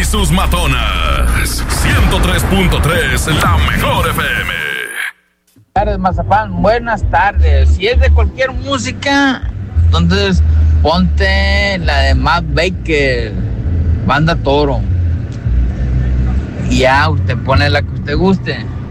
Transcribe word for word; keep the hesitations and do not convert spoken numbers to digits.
y sus matonas. ciento tres punto tres, la mejor F M. Buenas tardes, Mazapán. Buenas tardes. Si es de cualquier música, entonces ponte la de Matt Baker, Banda Toro. Y ya, usted pone la que usted guste.